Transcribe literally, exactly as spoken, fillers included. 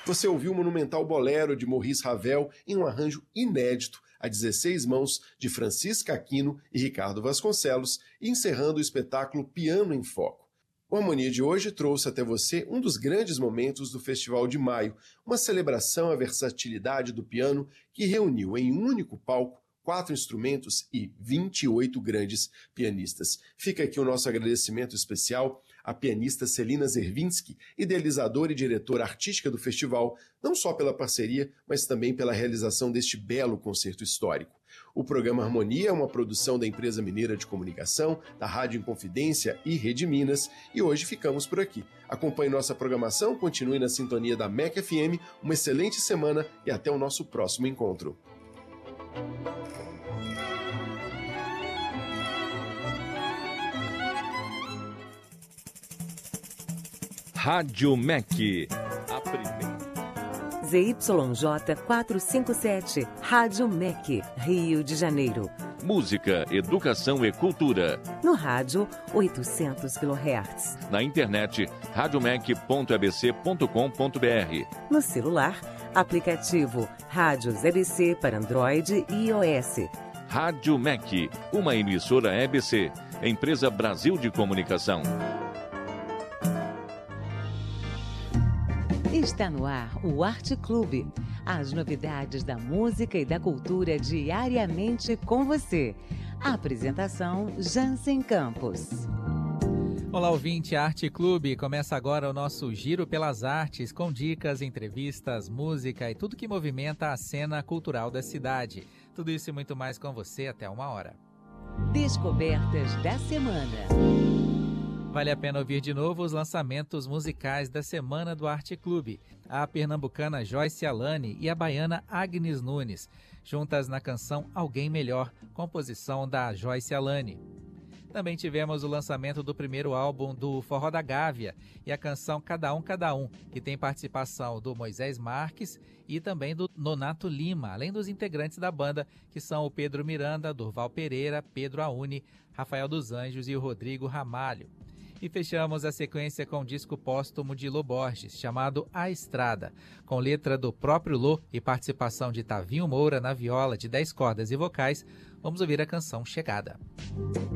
Você ouviu o monumental Bolero de Maurice Ravel em um arranjo inédito a dezesseis mãos de Francisca Aquino e Ricardo Vasconcelos, encerrando o espetáculo Piano em Foco. O Harmonia de hoje trouxe até você um dos grandes momentos do Festival de Maio, uma celebração à versatilidade do piano que reuniu em um único palco quatro instrumentos e vinte e oito grandes pianistas. Fica aqui o nosso agradecimento especial à pianista Celina Zervinski, idealizadora e diretora artística do festival, não só pela parceria, mas também pela realização deste belo concerto histórico. O programa Harmonia é uma produção da Empresa Mineira de Comunicação, da Rádio Inconfidência e Rede Minas, e hoje ficamos por aqui. Acompanhe nossa programação, continue na sintonia da M E C F M, uma excelente semana e até o nosso próximo encontro. Rádio M E C. A primeira. Z Y J quatrocentos e cinquenta e sete, Rádio M E C, Rio de Janeiro. Música, educação e cultura. No rádio, oitocentos quilohertz. Na internet, radiomec ponto e b c ponto com ponto b r. No celular, aplicativo Rádios E B C para Android e iOS. Rádio M E C, uma emissora E B C, Empresa Brasil de Comunicação. Está no ar o Arte Clube. As novidades da música e da cultura diariamente com você. A apresentação, Jansen Campos. Olá, ouvinte, Arte Clube. Começa agora o nosso giro pelas artes, com dicas, entrevistas, música e tudo que movimenta a cena cultural da cidade. Tudo isso e muito mais com você até uma hora. Descobertas da semana. Vale a pena ouvir de novo os lançamentos musicais da Semana do Arte Clube. A pernambucana Joyce Alane e a baiana Agnes Nunes, juntas na canção Alguém Melhor, composição da Joyce Alane. Também tivemos o lançamento do primeiro álbum do Forró da Gávea e a canção Cada Um, Cada Um, que tem participação do Moisés Marques e também do Nonato Lima, além dos integrantes da banda, que são o Pedro Miranda, Durval Pereira, Pedro Aune, Rafael dos Anjos e o Rodrigo Ramalho. E fechamos a sequência com o disco póstumo de Lô Borges, chamado A Estrada, com letra do próprio Lô e participação de Tavinho Moura na viola de dez cordas e vocais. Vamos ouvir a canção Chegada.